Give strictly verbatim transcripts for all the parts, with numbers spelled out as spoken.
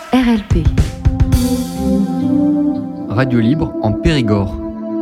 R L P. Radio Libre en Périgord.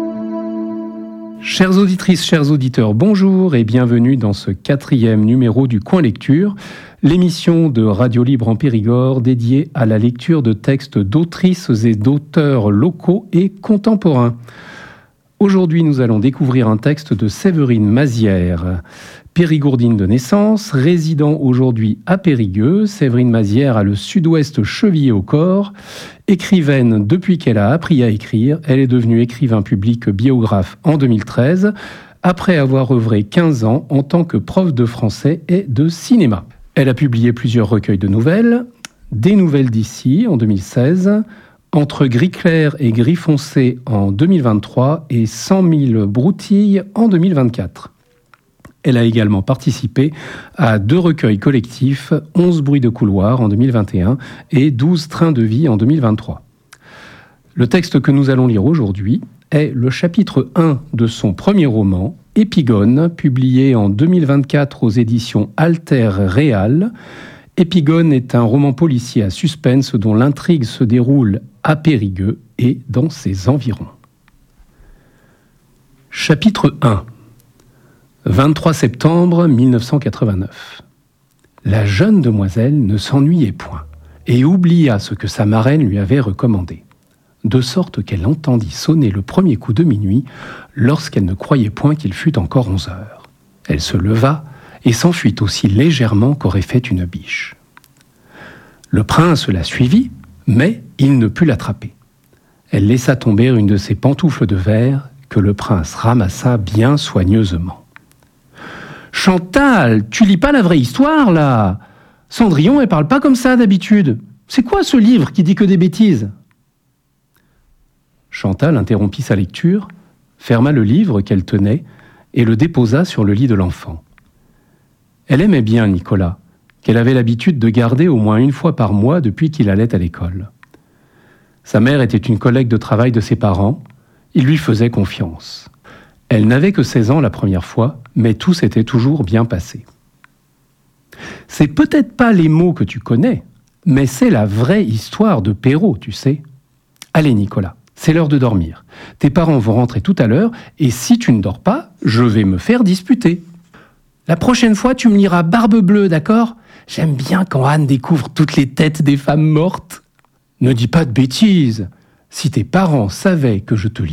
Chères auditrices, chers auditeurs, bonjour et bienvenue dans ce quatrième numéro du Coin Lecture, l'émission de Radio Libre en Périgord dédiée à la lecture de textes d'autrices et d'auteurs locaux et contemporains. Aujourd'hui, nous allons découvrir un texte de Séverine Mazières. Périgourdine de naissance, résidant aujourd'hui à Périgueux, Séverine Mazières a le sud-ouest chevillé au corps. Écrivaine depuis qu'elle a appris à écrire, elle est devenue écrivain public biographe en deux mille treize, après avoir œuvré quinze ans en tant que prof de français et de cinéma. Elle a publié plusieurs recueils de nouvelles, Des nouvelles d'ici en deux mille seize, Entre gris clair et gris foncé en deux mille vingt-trois et cent mille broutilles en deux mille vingt-quatre. Elle a également participé à deux recueils collectifs, onze bruits de couloir en deux mille vingt et un et douze trains de vie en deux mille vingt-trois. Le texte que nous allons lire aujourd'hui est le chapitre un de son premier roman, Épigone, publié en deux mille vingt-quatre aux éditions Alter Réal. Épigone est un roman policier à suspense dont l'intrigue se déroule à Périgueux et dans ses environs. Chapitre un. vingt-trois septembre mille neuf cent quatre-vingt-neuf. La jeune demoiselle ne s'ennuyait point et oublia ce que sa marraine lui avait recommandé, de sorte qu'elle entendit sonner le premier coup de minuit lorsqu'elle ne croyait point qu'il fût encore onze heures. Elle se leva et s'enfuit aussi légèrement qu'aurait fait une biche. Le prince la suivit, mais il ne put l'attraper. Elle laissa tomber une de ses pantoufles de verre que le prince ramassa bien soigneusement. « Chantal, tu lis pas la vraie histoire, là ? Cendrillon, elle parle pas comme ça d'habitude. C'est quoi ce livre qui dit que des bêtises ?» Chantal interrompit sa lecture, ferma le livre qu'elle tenait et le déposa sur le lit de l'enfant. Elle aimait bien Nicolas, qu'elle avait l'habitude de garder au moins une fois par mois depuis qu'il allait à l'école. Sa mère était une collègue de travail de ses parents, il lui faisait confiance. Elle n'avait que seize ans la première fois, mais tout s'était toujours bien passé. C'est peut-être pas les mots que tu connais, mais c'est la vraie histoire de Perrault, tu sais. Allez Nicolas, c'est l'heure de dormir. Tes parents vont rentrer tout à l'heure, et si tu ne dors pas, je vais me faire disputer. La prochaine fois, tu me liras Barbe Bleue, d'accord ? J'aime bien quand Anne découvre toutes les têtes des femmes mortes. Ne dis pas de bêtises. Si tes parents savaient que je te